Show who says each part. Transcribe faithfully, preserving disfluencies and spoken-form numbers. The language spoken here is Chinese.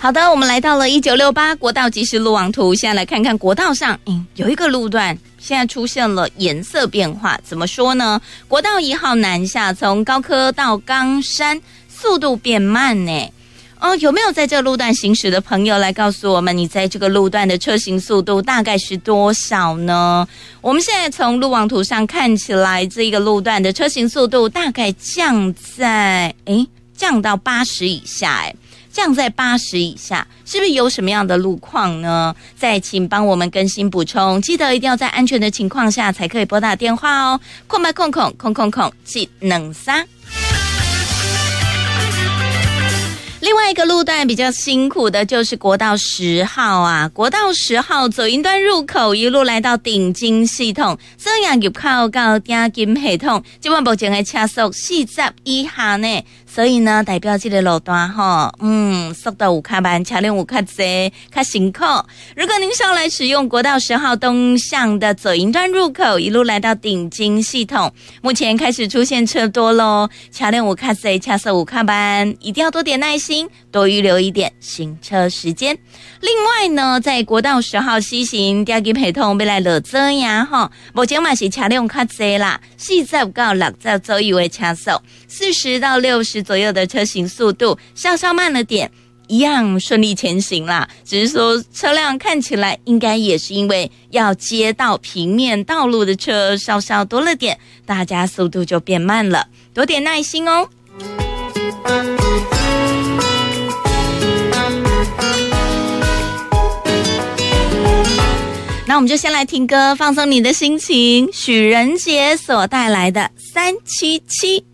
Speaker 1: 好的，我们来到了一九六八国道即时路网图，现在来看看国道上，嗯，有一个路段现在出现了颜色变化，怎么说呢？国道一号南下，从高科到冈山，速度变慢呢。哦，有没有在这个路段行驶的朋友来告诉我们，你在这个路段的车行速度大概是多少呢？我们现在从路网图上看起来，这个路段的车行速度大概降在，诶，降到八十以下，诶。降在八十以下，是不是有什么样的路况呢？再请帮我们更新补充，记得一定要在安全的情况下才可以拨打电话哦。空白空空空空空记能三。另外一个路段比较辛苦的就是国道十号啊，国道十号左营端入口一路来到顶金系统，这样入口到顶金系统，基本目前的车速四十以下呢。所以呢，代表这个路段哈，嗯，速度有较慢，车辆有较多，较辛苦。如果您上来使用国道十号东向的左营端入口，一路来到顶金系统，目前开始出现车多咯，车辆有较多，车速有较慢，一定要多点耐心，多预留一点行车时间。另外呢，在国道十号西行第二个系统要来落这呀哈，目前嘛是车辆较多啦，四十到六十左右的车速，四十到六十左右的车行速度稍稍慢了点，一样顺利前行啦。只是说车辆看起来应该也是因为要接到平面道路的车稍稍多了点，大家速度就变慢了，多点耐心哦。那我们就先来听歌，放松你的心情，许仁杰所带来的三七七。